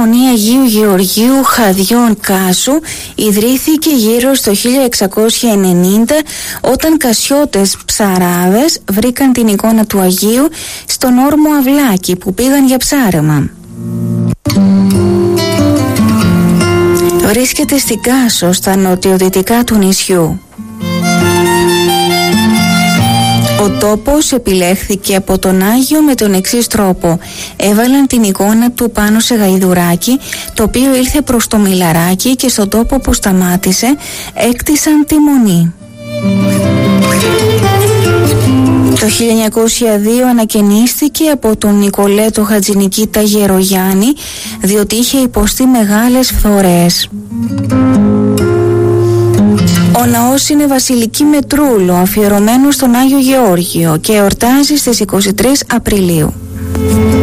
Μονή Αγίου Γεωργίου Χαδιών Κάσου ιδρύθηκε γύρω στο 1690, όταν κασιώτες ψαράδες βρήκαν την εικόνα του Αγίου στον όρμο Αυλάκη που πήγαν για ψάρεμα. Βρίσκεται στην Κάσο, στα νοτιοδυτικά του νησιού. Ο τόπος επιλέχθηκε από τον Άγιο με τον εξής τρόπο. Έβαλαν την εικόνα του πάνω σε γαϊδουράκι, το οποίο ήλθε προς το Μιλαράκι, και στον τόπο που σταμάτησε έκτισαν τη μονή. Το 1902 ανακαινίστηκε από τον Νικολέτο Χατζηνικήτα Γερογιάννη, διότι είχε υποστεί μεγάλες φθορές. Ο ναός είναι βασιλική μετρούλο, αφιερωμένο στον Άγιο Γεώργιο, και εορτάζει στις 23 Απριλίου.